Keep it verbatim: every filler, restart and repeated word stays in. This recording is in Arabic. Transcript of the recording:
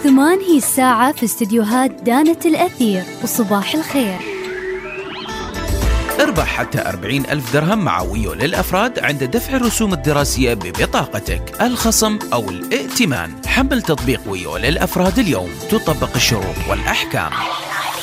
ثمان هي الساعة في استديوهات دانة الأثير، وصباح الخير. اربح حتى أربعين ألف درهم مع ويو للأفراد عند دفع الرسوم الدراسية ببطاقتك، الخصم أو الائتمان. حمل تطبيق ويو للأفراد اليوم، تطبق الشروط والأحكام.